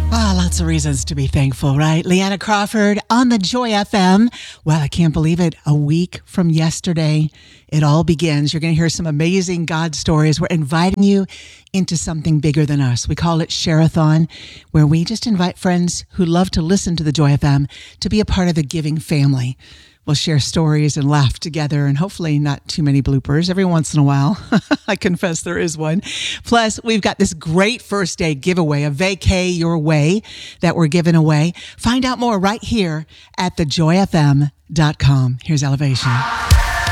Lots of reasons to be thankful, right? Leanna Crawford on the Joy FM. Well, I can't believe it. A week from yesterday, it all begins. You're going to hear some amazing God stories. We're inviting you into something bigger than us. We call it Share-a-thon, where we just invite friends who love to listen to the Joy FM to be a part of the giving family. We'll share stories and laugh together, and hopefully not too many bloopers every once in a while. I confess there is one. Plus, we've got this great first day giveaway, a vacay your way that we're giving away. Find out more right here at thejoyfm.com. Here's Elevation.